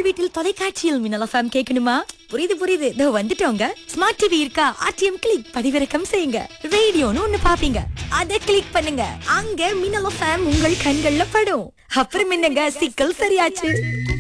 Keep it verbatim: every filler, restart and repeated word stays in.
வீட்டில் தொலைக்காட்சியில் மின்னல் எஃப்எம் கேட்கணுமா? புரியுது புரியுது, இதோ வந்துட்டோங்க. ஸ்மார்ட் டிவி இருக்கா? ஆர்டிஎம் கிளிக் பதிவிறக்கம் செய்யுங்க. ரேடியோன்னு ஒண்ணு பாப்பீங்க, அத கிளிக் பண்ணுங்க. அங்க மின்னல் எஃப்எம் உங்கள் கண்கள்ல படும். அப்புறம் என்னங்க, சிக்கல் சரியாச்சு.